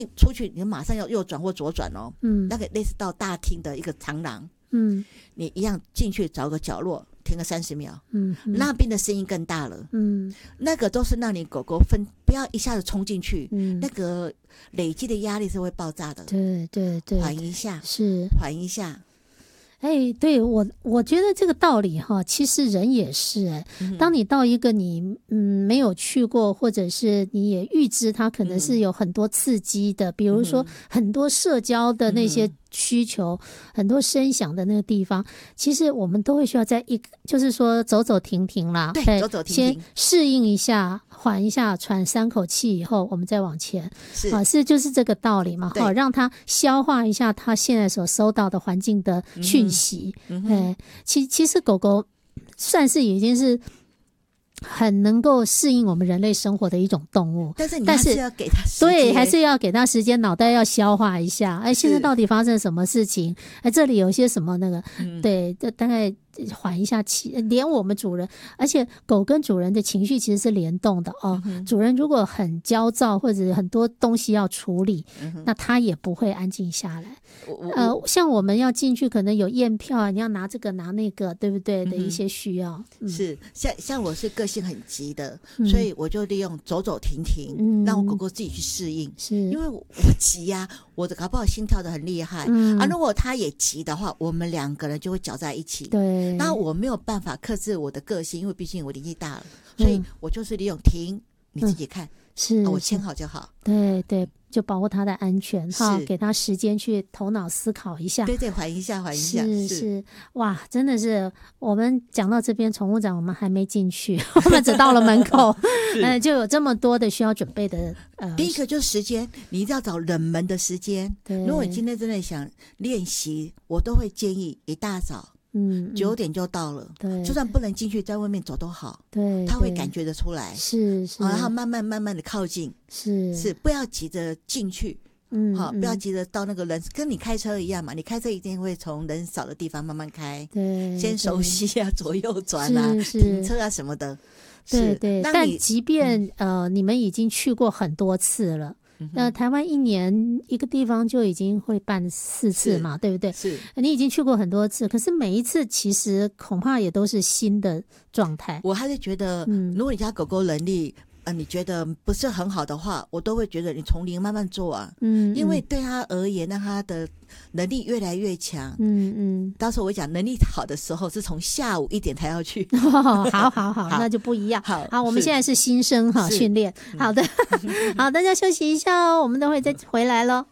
一出去你马上要右转或左转哦，那个类似到大厅的一个长廊，你一样进去找个角落停个30秒，那边的声音更大了，那个都是让你狗狗不要一下子冲进去，那个累积的压力是会爆炸的， 对对对， 缓一下， 是缓一下。 哎，对，我觉得这个道理哈，其实人也是当你到一个你没有去过，或者是你也预知它可能是有很多刺激的，比如说很多社交的那些需求，很多声响的那个地方，其实我们都会需要就是说走走停停啦， 对，走走停停， 先适应一下，缓一下，喘3口气以后，我们再往前，就是这个道理嘛，让他消化一下他现在所收到的环境的讯息。其实狗狗算是已经是很能够适应我们人类生活的一种动物， 但是你还是要给它时间， 对，还是要给它时间，脑袋要消化一下。现在到底发生什么事情？这里有一些什么那个，对，这大概缓一下气，连我们主人，而且狗跟主人的情绪其实是联动的哦。主人如果很焦躁或者很多东西要处理，那他也不会安静下来。像我们要进去，可能有验票啊，你要拿这个拿那个，对不对？的一些需要是像我是个性很急的，所以我就利用走走停停，让我狗狗自己去适应。是因为我急呀，我的搞不好心跳的很厉害如果它也急的话，我们2个人就会搅在一起。 对。 那我没有办法克制我的个性，因为毕竟我年纪大了，所以我就是利用停，你自己看，我牵好就好。 对对，就保护他的安全哈，给他时间去头脑思考一下。 对对，缓一下，缓一下。 是哇，真的是我们讲到这边，宠物展我们还没进去，我们只到了门口，就有这么多的需要准备的。 第一个就是时间，你一定要找冷门的时间。如果你今天真的想练习，我都会建议一大早。9点就到了，对，就算不能进去，在外面走都好，对，他会感觉得出来， 是， 然后慢慢的靠近，是，不要急着进去，不要急着到那个人，跟你开车一样嘛，你开车一定会从人少的地方慢慢开，对，先熟悉啊，左右转啊，停车啊什么的， 对对。但即便你们已经去过很多次了。那台湾1年一个地方就已经会办4次嘛，对不对？是，你已经去过很多次，可是每一次其实恐怕也都是新的状态。 我还是觉得，如果你家狗狗能力你觉得不是很好的话，我都会觉得你从零慢慢做啊，因为对他而言，让他的能力越来越强。到时候我讲能力好的时候，是从下午1点才要去。 好，那就不一样。好，我们现在是新生训练。好的，好，大家休息一下哦，我们等会再回来咯。